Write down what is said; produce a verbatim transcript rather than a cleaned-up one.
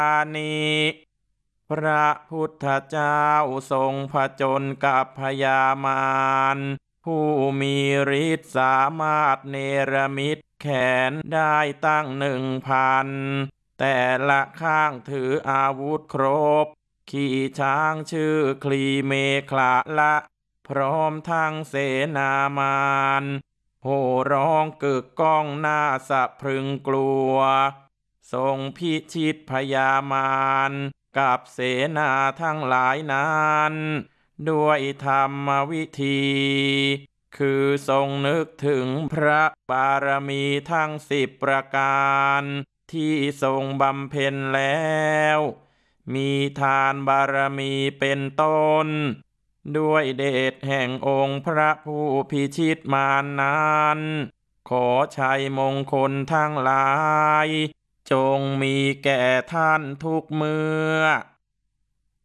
นิพระพุทธเจ้าทรงผจญกับพญามารผู้มีฤทธิ์สามารถเนรมิตแขนได้ตั้งหนึ่งพันแต่ละข้างถืออาวุธครบขี่ช้างชื่อคลีเมขละละพร้อมทั้งเสนามารโห่ร้องกึกก้องหน้าสะพรึงกลัวทรงพิชิตพญามารกับเสนาทั้งหลายนั้นด้วยธรรมวิธีคือทรงนึกถึงพระบารมีทั้งสิบประการที่ทรงบำเพ็ญแล้วมีทานบารมีเป็นต้นด้วยเดชแห่งองค์พระผู้พิชิตมารนั้นขอชัยมงคลทั้งหลายจงมีแก่ท่านทุกเมื่อ